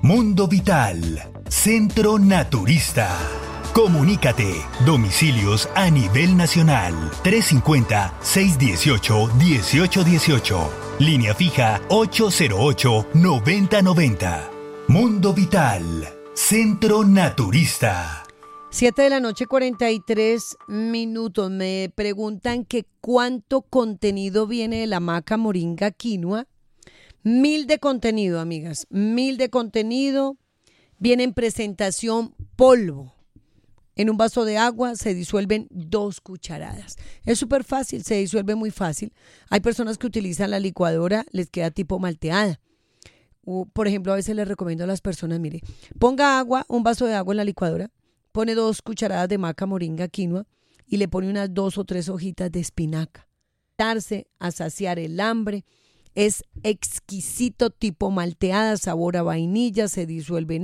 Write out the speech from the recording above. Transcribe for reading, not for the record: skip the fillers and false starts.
Mundo Vital, Centro Naturista. Comunícate. Domicilios a nivel nacional. 350-618-1818. Línea fija 808-9090. Mundo Vital, Centro Naturista. 7:43 a.m. Me preguntan que cuánto contenido viene de la maca moringa quinoa. 1000 de contenido, amigas. 1000 de contenido. Viene en presentación polvo. En un vaso de agua se disuelven 2 cucharadas. Es súper fácil, se disuelve muy fácil. Hay personas que utilizan la licuadora, les queda tipo malteada. Por ejemplo, a veces les recomiendo a las personas, mire, ponga agua, un vaso de agua en la licuadora, pone 2 cucharadas de maca moringa quinoa y le pone unas 2 o 3 hojitas de espinaca. Darse a saciar el hambre. Es exquisito, tipo malteada, sabor a vainilla, se disuelve en